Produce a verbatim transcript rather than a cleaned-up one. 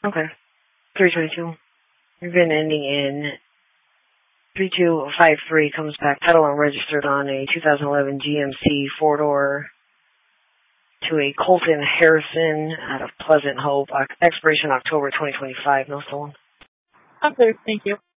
Okay. three twenty-two. You've been ending in three two five three. Comes back title unregistered on a two thousand eleven G M C four-door to a Colton Harrison out of Pleasant Hope. Expiration October twenty twenty-five. No stolen. Okay, thank you.